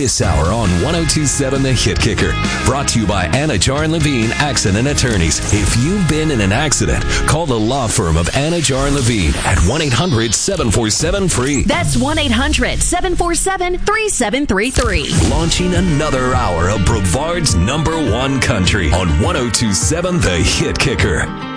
This hour on 1027 The Hit Kicker. Brought to you by Anajar and Levine Accident Attorneys. If you've been in an accident, call the law firm of Anajar and Levine at 1-800-747-FREE. That's 1-800-747-3733. Launching another hour of Brevard's #1 country on 1027 The Hit Kicker.